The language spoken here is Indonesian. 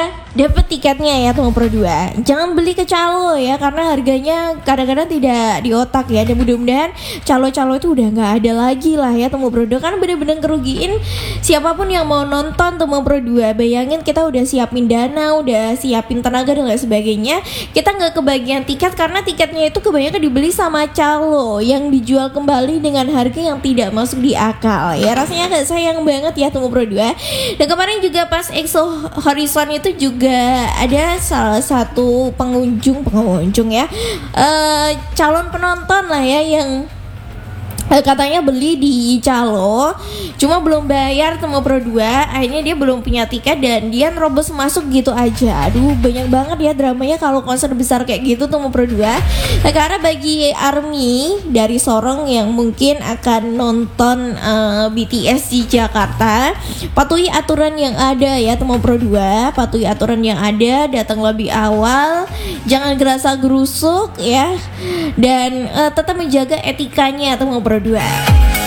dapat tiketnya ya Temu Pro 2. Jangan beli ke calo ya, karena harganya kadang-kadang tidak di otak ya. Dan mudah-mudahan calo-calo itu udah nggak ada lagi lah ya Temu Pro 2, kan bener-bener kerugiin siapapun yang mau nonton Temu Pro 2. Bayangin kita udah siapin dana, udah siapin tenaga dan lain sebagainya, kita nggak kebagian tiket karena tiketnya itu kebanyakan dibeli sama calo yang dijual kembali dengan harga yang tidak masuk di akal ya. Rasanya agak sayang banget ya Temu Pro 2. Dan kemarin juga pas EXO Horizon itu juga ada salah satu pengunjung ya, calon penonton lah ya, yang katanya beli di calo cuma belum bayar Temu Pro 2, akhirnya dia belum punya tiket dan dia nerobos masuk gitu aja. Aduh, banyak banget ya dramanya kalau konser besar kayak gitu Temu Pro 2. Nah, karena bagi ARMY dari Sorong yang mungkin akan nonton BTS di Jakarta, patuhi aturan yang ada ya Temu Pro 2, patuhi aturan yang ada, datang lebih awal, jangan gerasa gerusuk ya, dan tetap menjaga etikanya Temu Pro 2.